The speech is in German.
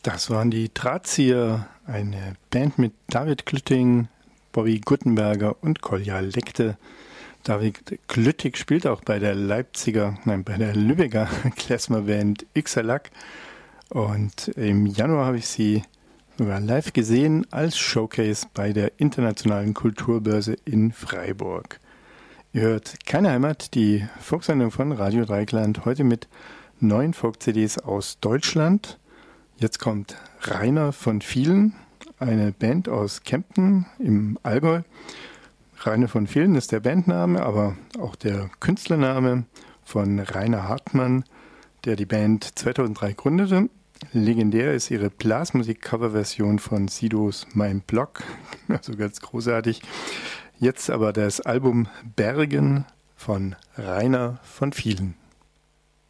Das waren die Drahtzieher, eine Band mit David Glütting, Bobby Guttenberger und Kolja Lekte. David Glütting spielt auch bei der Lübecker Klezmerband Ixalak. Und im Januar habe ich sie sogar live gesehen als Showcase bei der Internationalen Kulturbörse in Freiburg. Ihr hört Keine Heimat, die Folksendung von Radio Dreieckland, heute mit 9 Folk-CDs aus Deutschland. Jetzt kommt Rainer von Vielen, eine Band aus Kempten im Allgäu. Rainer von Vielen ist der Bandname, aber auch der Künstlername von Rainer Hartmann, der die Band 2003 gründete. Legendär ist ihre Blasmusik-Coverversion von Sidos Mein Block, also ganz großartig. Jetzt aber das Album Bergen von Rainer von Vielen.